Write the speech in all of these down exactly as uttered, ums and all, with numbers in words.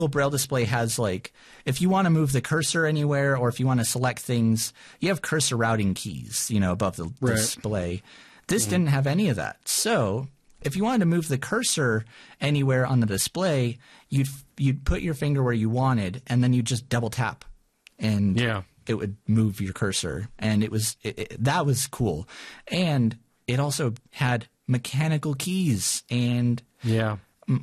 Braille display has like, if you want to move the cursor anywhere or if you want to select things, you have cursor routing keys, you know, above the right. display. This mm-hmm. didn't have any of that. So if you wanted to move the cursor anywhere on the display, you'd you'd put your finger where you wanted, and then you just double tap, and yeah. it would move your cursor. And it was it, it, that was cool. And it also had mechanical keys and yeah.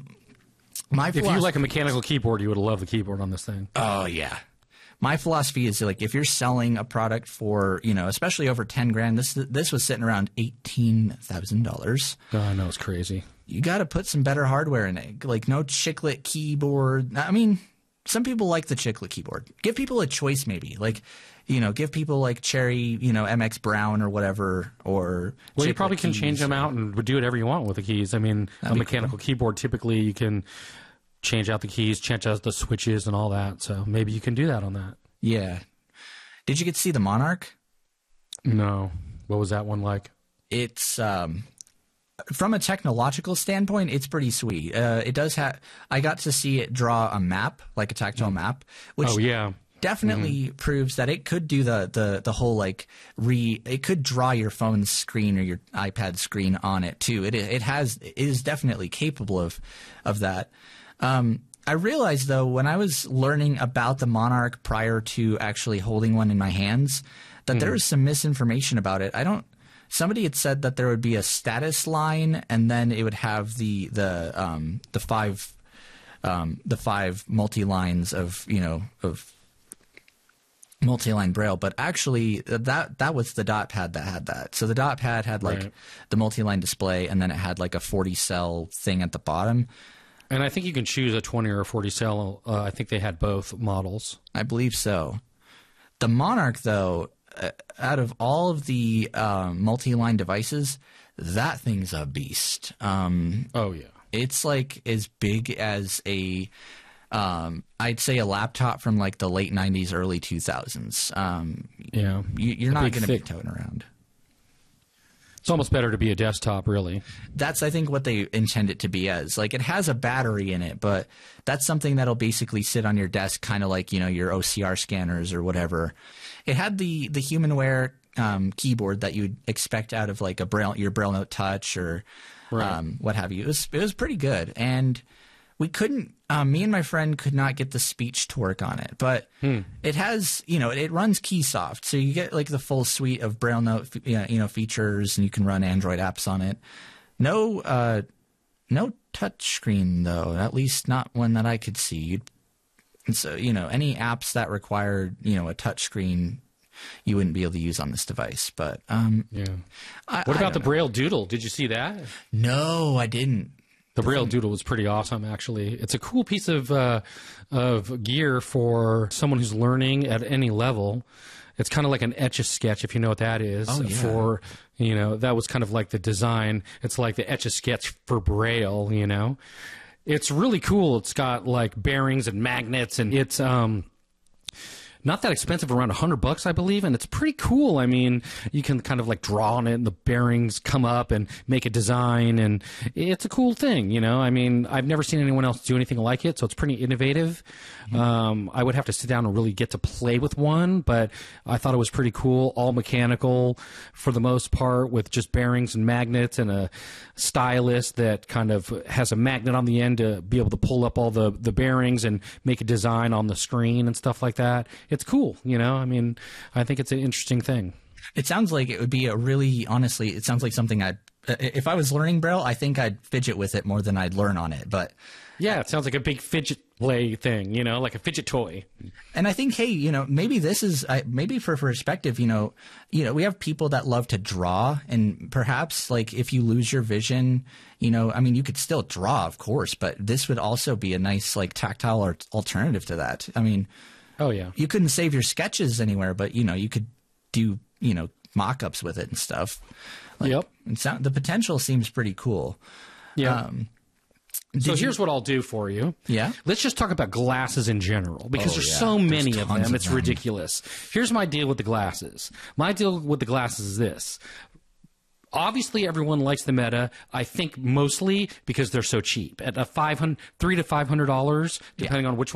My if you like a mechanical keyboard, you would love the keyboard on this thing. Oh yeah. My philosophy is like, if you're selling a product for, you know, especially over ten grand, this this was sitting around eighteen thousand dollars. Oh, I know, it's crazy. You got to put some better hardware in it. Like no chiclet keyboard. I mean, some people like the chiclet keyboard. Give people a choice, maybe. Like, you know, give people like Cherry, you know, M X Brown or whatever. Or well, you probably can change them out and do whatever you want with the keys. I mean, That'd a mechanical cool. keyboard, typically you can change out the keys, change out the switches and all that. So maybe you can do that on that. Yeah. Did you get to see the Monarch? No. What was that one like? It's um, from a technological standpoint, it's pretty sweet. Uh, it does have. I got to see it draw a map, like a tactile mm. map, which oh yeah. definitely mm-hmm. proves that it could do the, the, the whole like re. It could draw your phone's screen or your iPad screen on it too. It it has it is definitely capable of of that. Um, I realized though when I was learning about the Monarch prior to actually holding one in my hands that mm-hmm. there was some misinformation about it. I don't. Somebody had said that there would be a status line and then it would have the the um, the five um, the five multi lines of you know of multi-line Braille, but actually that that was the dot pad that had that. So the dot pad had like right. the multi-line display, and then it had like a forty cell thing at the bottom. And I think you can choose a twenty or a forty cell. Uh, I think they had both models. I believe so. The Monarch, though, uh, out of all of the um, multi-line devices, that thing's a beast. Um, oh yeah, it's like as big as a. Um, I'd say a laptop from like the late nineties, early two thousands. Um, yeah, you, you're not going to be toting around. It's almost better to be a desktop, really. That's, I think, what they intend it to be as. Like, it has a battery in it, but that's something that'll basically sit on your desk, kind of like, you know, your O C R scanners or whatever. It had the the HumanWare um, keyboard that you'd expect out of like a Braille, your Braille Note Touch or right. um, what have you. It was it was pretty good, and we couldn't. Um, me and my friend could not get the speech to work on it, but hmm. it has, you know, it runs Keysoft, so you get like the full suite of Braille Note, you know, features, and you can run Android apps on it. No, uh, no touch screen though, at least not one that I could see. And so, you know, any apps that required, you know, a touch screen, you wouldn't be able to use on this device. But um, yeah, I, what I about the know. Braille Doodle? Did you see that? No, I didn't. The Braille Doodle was pretty awesome, actually. It's a cool piece of uh, of gear for someone who's learning at any level. It's kind of like an Etch-a-Sketch, if you know what that is. Oh, yeah. For, you know, that was kind of like the design. It's like the Etch-a-Sketch for Braille, you know. It's really cool. It's got like bearings and magnets, and it's um. not that expensive, around a hundred bucks, I believe, and it's pretty cool. I mean, you can kind of like draw on it, and the bearings come up and make a design, and it's a cool thing, you know. I mean, I've never seen anyone else do anything like it, so it's pretty innovative. Mm-hmm. Um, I would have to sit down and really get to play with one, but I thought it was pretty cool. All mechanical for the most part, with just bearings and magnets, and a stylus that kind of has a magnet on the end to be able to pull up all the the bearings and make a design on the screen and stuff like that. It's cool, you know. I mean, I think it's an interesting thing. It sounds like it would be a really, honestly, it sounds like something I'd, if I was learning Braille, I think I'd fidget with it more than I'd learn on it. But yeah, it sounds like a big fidget play thing, you know, like a fidget toy. And I think, hey, you know, maybe this is, maybe for perspective, you know, you know, we have people that love to draw, and perhaps like if you lose your vision, you know, I mean, you could still draw, of course, but this would also be a nice like tactile or alternative to that. I mean, oh yeah, you couldn't save your sketches anywhere, but you know, you could do, you know, mock-ups with it and stuff. Like, yep. It sound, the potential seems pretty cool. Yeah. Um, so you, here's what I'll do for you. Yeah. Let's just talk about glasses in general, because oh, there's yeah. so many there's of them. of It's them. ridiculous. Here's my deal with the glasses. My deal with the glasses is this. Obviously, everyone likes the Meta. I think mostly because they're so cheap at a five hundred, three to five hundred dollars, depending yeah. on which one.